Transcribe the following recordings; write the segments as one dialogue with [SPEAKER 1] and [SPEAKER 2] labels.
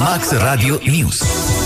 [SPEAKER 1] Max Radio News.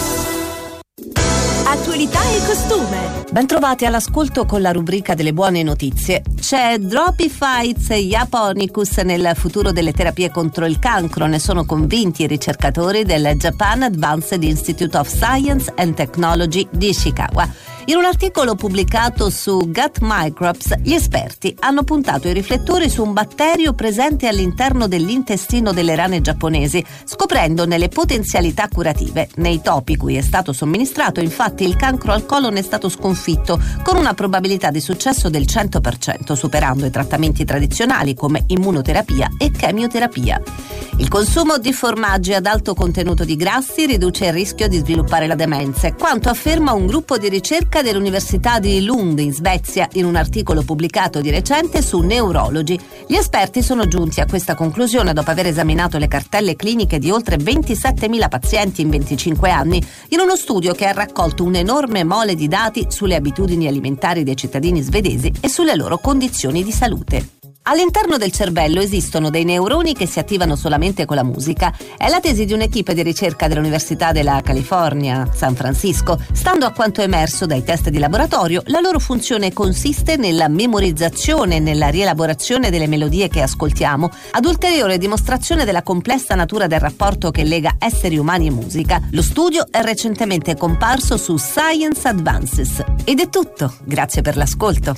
[SPEAKER 2] Attualità e costume.
[SPEAKER 3] Bentrovati all'ascolto con la rubrica delle buone notizie. C'è Dropify Japonicus nel futuro delle terapie contro il cancro, ne sono convinti i ricercatori del Japan Advanced Institute of Science and Technology di Ishikawa. In un articolo pubblicato su Gut Microbes, gli esperti hanno puntato i riflettori su un batterio presente all'interno dell'intestino delle rane giapponesi, scoprendone le potenzialità curative. Nei topi cui è stato somministrato, infatti, il cancro al colon è stato sconfitto con una probabilità di successo del 100%, superando i trattamenti tradizionali come immunoterapia e chemioterapia. Il consumo di formaggi ad alto contenuto di grassi riduce il rischio di sviluppare la demenza, quanto afferma un gruppo di ricerca dell'Università di Lund in Svezia in un articolo pubblicato di recente su Neurology. Gli esperti sono giunti a questa conclusione dopo aver esaminato le cartelle cliniche di oltre 27.000 pazienti in 25 anni, in uno studio che ha raccolto un'enorme mole di dati sulle abitudini alimentari dei cittadini svedesi e sulle loro condizioni di salute. All'interno del cervello esistono dei neuroni che si attivano solamente con la musica. È la tesi di un'equipe di ricerca dell'Università della California, San Francisco. Stando a quanto emerso dai test di laboratorio, la loro funzione consiste nella memorizzazione e nella rielaborazione delle melodie che ascoltiamo, ad ulteriore dimostrazione della complessa natura del rapporto che lega esseri umani e musica. Lo studio è recentemente comparso su Science Advances. Ed è tutto. Grazie per l'ascolto.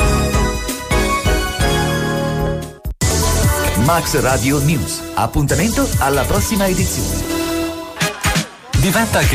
[SPEAKER 1] Max Radio News. Appuntamento alla prossima edizione. Diventa